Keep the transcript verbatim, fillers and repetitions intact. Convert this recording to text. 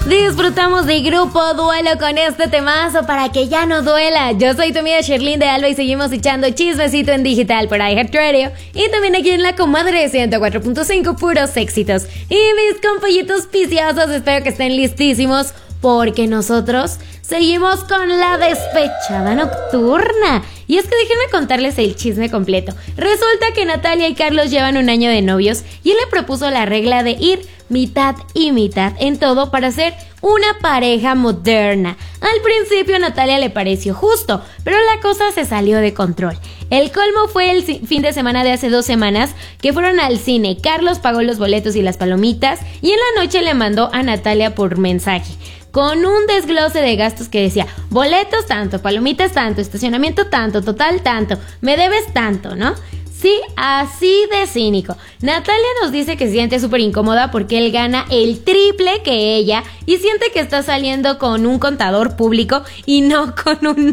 Disfrutamos de Grupo Duelo con este temazo para que ya no duela. Yo soy tu amiga Sherlyn de Alba y seguimos echando chismecito en digital por iHeartRadio y también aquí en La Comadre ciento cuatro punto cinco, puros éxitos. Y mis compollitos piciosos, espero que estén listísimos porque nosotros seguimos con la despechada nocturna. Y es que déjenme contarles el chisme completo. Resulta que Natalia y Carlos llevan un año de novios y él le propuso la regla de ir mitad y mitad en todo para ser una pareja moderna. Al principio a Natalia le pareció justo, pero la cosa se salió de control. El colmo fue el fin de semana de hace dos semanas que fueron al cine. Carlos pagó los boletos y las palomitas y en la noche le mandó a Natalia por mensaje con un desglose de gastos que decía: boletos tanto, palomitas tanto, estacionamiento tanto, total tanto, me debes tanto, ¿no? Sí, así de cínico. Natalia nos dice que se siente súper incómoda porque él gana el triple que ella y siente que está saliendo con un contador público y no con un